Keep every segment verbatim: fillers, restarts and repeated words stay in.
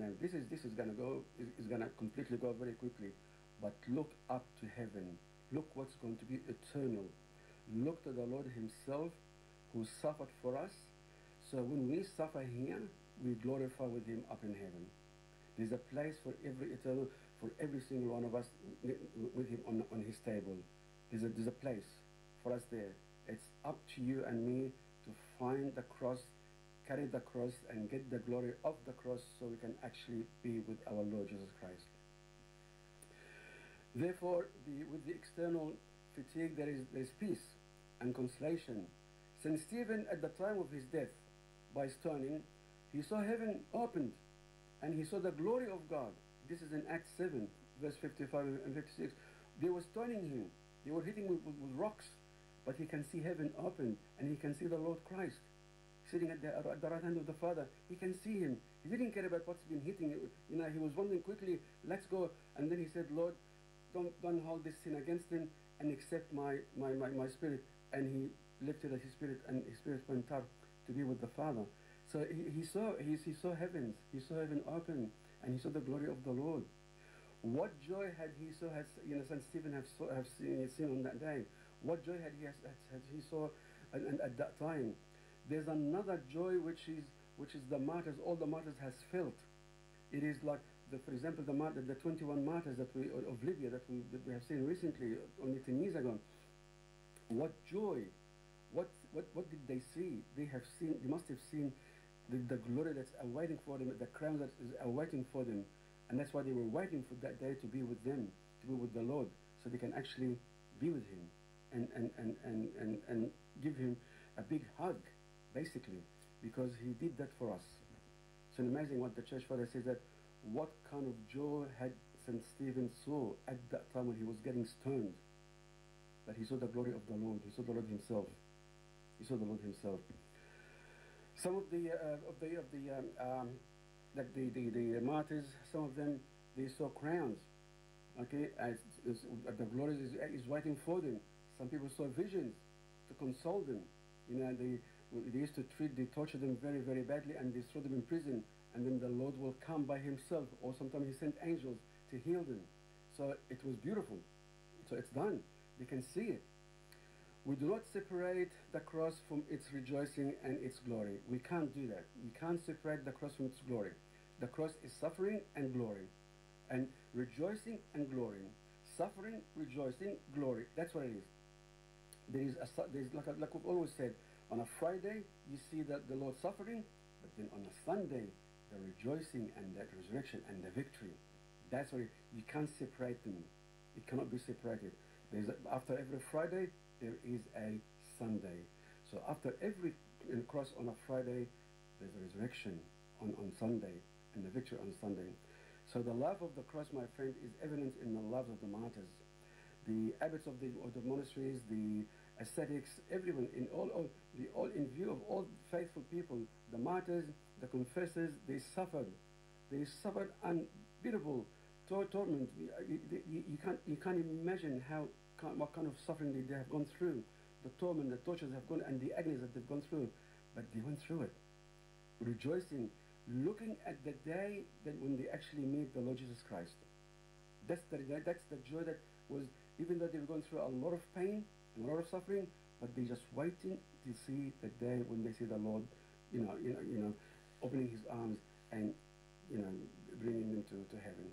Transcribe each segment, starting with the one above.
now. This is this is gonna go is, is gonna completely go very quickly. But look up to heaven. Look what's going to be eternal. Look to the Lord Himself, who suffered for us. So when we suffer here, we glorify with Him up in heaven. There's a place for every eternal, for every single one of us with Him on, on His table. There's a, there's a place for us there. It's up to you and me to find the cross, carry the cross, and get the glory of the cross so we can actually be with our Lord Jesus Christ. Therefore, the, with the external fatigue, there is, there is peace and consolation. Saint Stephen, at the time of his death, by stoning, he saw heaven opened, and he saw the glory of God. This is in Acts seven, verse fifty-five and fifty-six. They were stoning him. They were hitting him with, with, with rocks, but he can see heaven opened, and he can see the Lord Christ sitting at the, at the right hand of the Father. He can see Him. He didn't care about what's been hitting. You know, he was wondering quickly, let's go. And then he said, Lord, don't, don't hold this sin against him, and accept my, my, my, my spirit. And he lifted his spirit, and his spirit went up to be with the Father. So he, he saw he, he saw heavens, he saw heaven open, and he saw the glory of the Lord. What joy had he saw had you know Saint Stephen have saw, have seen, seen on that day? What joy had he had, had he saw and, and at that time? There's another joy which is which is the martyrs, all the martyrs has felt. It is like the, for example, the martyr, the twenty-one martyrs that we of Libya that we that we have seen recently, only ten years ago. What joy! What what what did they see? They have seen. They must have seen the, the glory that's awaiting for them, the crown that is awaiting for them, and that's why they were waiting for that day to be with them, to be with the Lord, so they can actually be with Him, and and and and and, and give Him a big hug, basically, because He did that for us. It's amazing what the Church Father says, that what kind of joy had Saint Stephen saw at that time when he was getting stoned. That he saw the glory of the Lord. He saw the Lord Himself. He saw the Lord Himself. Some of the uh, of the of the um, um, like the, the the martyrs, some of them they saw crowns. Okay, as, as the glory is, is waiting for them. Some people saw visions to console them. You know, they they used to treat, they torture them very very badly, and they throw them in prison. And then the Lord will come by Himself, or sometimes He sent angels to heal them. So it was beautiful. So it's done. They can see it. We do not separate the cross from its rejoicing and its glory. We can't do that. We can't separate the cross from its glory. The cross is suffering and glory, and rejoicing and glory. Suffering, rejoicing, glory. That's what it is. There is a there is like a, like we've always said. On a Friday, you see that the Lord suffering, but then on a Sunday, the rejoicing and the resurrection and the victory. That's why you can't separate them. It cannot be separated. There's a, after every Friday, there is a Sunday. So after every cross on a Friday, there's a resurrection on, on Sunday, and the victory on Sunday. So the love of the cross, my friend, is evident in the love of the martyrs. The abbots of the, of the monasteries, the ascetics, everyone, in all, all, the, all in view of all faithful people, the martyrs, the confessors, they suffered. They suffered unbearable tor torment. You, you, you, can't, you can't imagine how, what kind of suffering they, they have gone through, the torment, the tortures have gone, and the agonies that they've gone through. But they went through it, rejoicing, looking at the day that when they actually meet the Lord Jesus Christ. That's the, that's the joy that was, even though they were going through a lot of pain, a lot of suffering, but they just waiting to see the day when they see the Lord, you know, you know, you know, opening His arms and, you know, bringing them to, to heaven.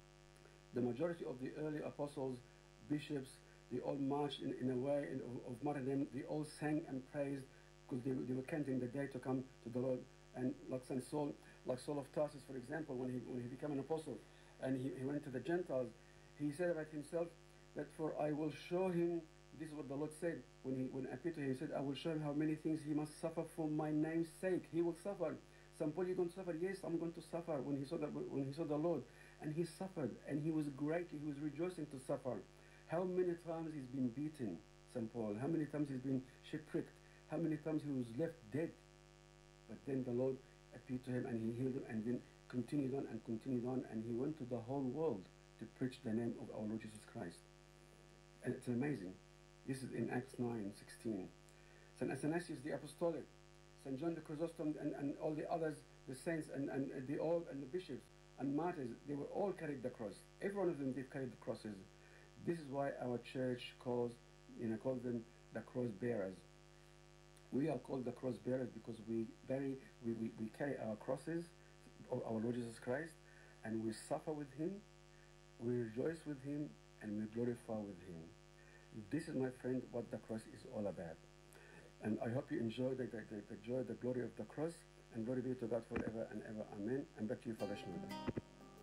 The majority of the early apostles, bishops, they all marched in, in a way of, of martyrdom. They all sang and praised because they, they were counting the day to come to the Lord. And like Saint Saul, like Saul of Tarsus, for example, when he when he became an apostle, and he, he went to the Gentiles, he said about himself that for I will show him. This is what the Lord said when he when appeared to him. He said, I will show him how many things he must suffer for my name's sake. He will suffer. Some Paul, you're going to suffer. Yes, I'm going to suffer. When he saw that, when he saw the Lord, and he suffered, and he was greatly, he was rejoicing to suffer. How many times he's been beaten, Saint Paul? How many times he's been shipwrecked? How many times he was left dead? But then the Lord appeared to him, and He healed him, and then continued on and continued on, and he went to the whole world to preach the name of our Lord Jesus Christ. And it's amazing. This is in Acts nine sixteen. Saint Athanasius the Apostolic, Saint John the Chrysostom, and, and all the others, the saints and, and the all and the bishops and martyrs, they were all carried the cross. Every one of them, they carried the crosses. This is why our church calls, you know, calls them the cross bearers. We are called the cross bearers because we bury, we, we, we carry our crosses, of our Lord Jesus Christ, and we suffer with Him, we rejoice with Him, and we glorify with Him. This is, my friend, what the cross is all about. And I hope you enjoy the, the, the, the joy, the glory of the cross, and glory be to God forever and ever. Amen. And back to you, Father Schneider.